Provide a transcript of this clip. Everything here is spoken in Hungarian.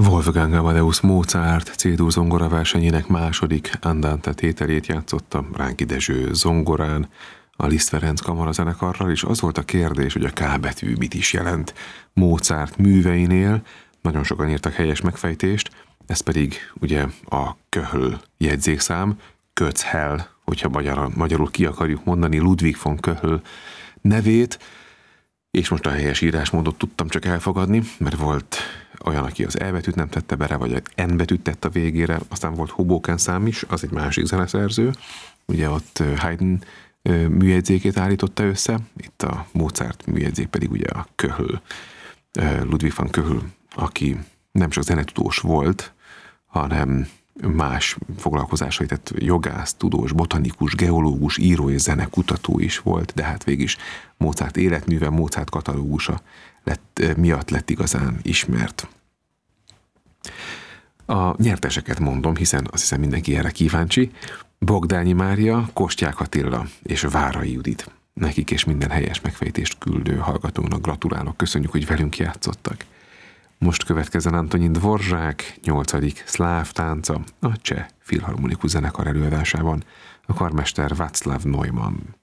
Wolfgang Amadeus Mozart C-dur zongora versenyének második Andante tételét játszotta Ránki Dezső zongorán, a Liszt Ferenc kamarazenekarral, és az volt a kérdés, hogy a K betű mit is jelent Mozart műveinél. Nagyon sokan írtak helyes megfejtést, ez pedig ugye a Köhl jegyzékszám, Köchel, hogyha magyarul ki akarjuk mondani Ludwig von Köhl nevét, és most a helyes írásmódot tudtam csak elfogadni, mert volt olyan, aki az E betűt nem tette bele, vagy egy N betűt tett a végére, aztán volt Hoboken szám is, az egy másik zeneszerző, ugye ott Haydn műjegyzékét állította össze, itt a Mozart műjegyzék pedig ugye a Köhl, Ludwig van Köhl, aki nem csak zenetudós volt, hanem más foglalkozásai, tehát jogász, tudós, botanikus, geológus, író és zenekutató is volt, de hát végig is Mozart életműve, Mozart katalógusa miatt lett igazán ismert. A nyerteseket mondom, hiszen azt hiszem mindenki erre kíváncsi. Bogdányi Mária, Kostyák Attila és Várai Judit. Nekik és minden helyes megfejtést küldő hallgatónak gratulálok, köszönjük, hogy velünk játszottak. Most következzen Antonín Dvorzsák 8. szláv tánca a Cseh Filharmonikus Zenekar előadásában, a karmester Václav Neumann.